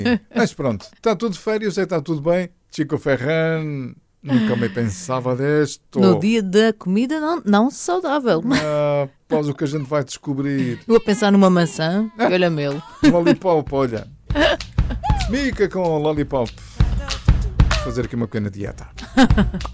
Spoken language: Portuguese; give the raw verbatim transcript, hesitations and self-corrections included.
Mas pronto, está tudo de férias, já está tudo bem. Chico Ferran, nunca me pensava disto. No dia da comida não, não saudável. Ah, após o que a gente vai descobrir. Eu a pensar numa maçã e olha mel. Lollipop, olha. Mica com lollipop. Vou fazer aqui uma pequena dieta.